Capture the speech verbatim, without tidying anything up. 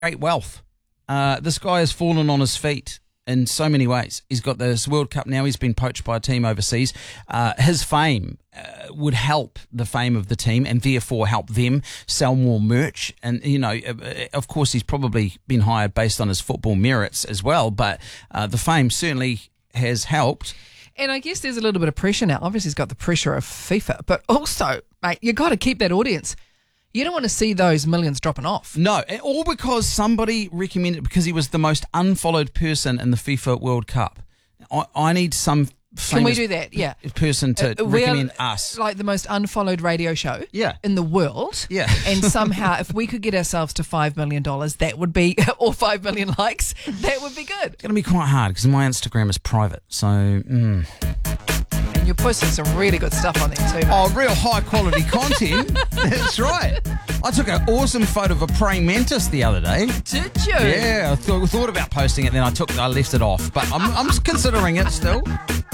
great wealth. Uh, this guy has fallen on his feet in so many ways. He's got this World Cup now. He's been poached by a team overseas. Uh, his fame uh, would help the fame of the team and therefore help them sell more merch. And, you know, of course, he's probably been hired based on his football merits as well, but uh, the fame certainly has helped. And I guess there's a little bit of pressure now. Obviously, he's got the pressure of FIFA, but also, mate, you got to keep that audience. You don't want to see those millions dropping off. No, all because somebody recommended, because he was the most unfollowed person in the FIFA World Cup. I, I need some famous Can we do that? Yeah. person to Uh, we recommend are, us. Like the most unfollowed radio show Yeah. in the world. Yeah. And somehow, if we could get ourselves to five million dollars, that would be, or five million likes, that would be good. It's going to be quite hard because my Instagram is private. So, mm. And you're posting some really good stuff on there too, mate. Oh, real high quality content. That's right. I took an awesome photo of a praying mantis the other day. Did you? Yeah, I th- thought about posting it, then I took, I left it off. But I'm, I'm considering it still.